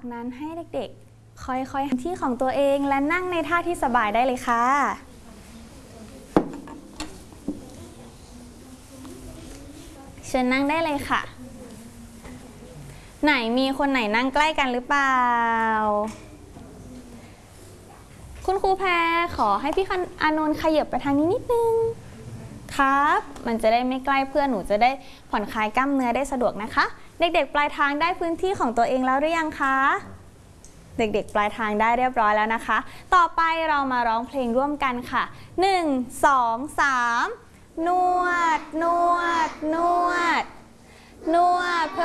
นั้นให้เด็กๆค่อยๆที่ของตัวเองและนั่งในท่าที่สบายได้เลยค่ะเชิญนั่งได้เลยค่ะไหนมีคนไหนนั่งใกล้กันหรือเปล่าคุณครูแพรขอให้พี่อานนท์ขยับไปทางนี้นิดนึงครับมันจะได้ไม่ใกล้เพื่อนหนูจะได้ผ่อนคลายกล้ามเนื้อได้สะดวกนะคะเด็กๆปลายทางได้พื้นที่ของตัวเองแล้วหรือยังคะเด็กๆปลายทางได้เรียบร้อยแล้วนะคะต่อไปเรามาร้องเพลงร่วมกันค่ะ1 2 3นวดนวดนวดนวด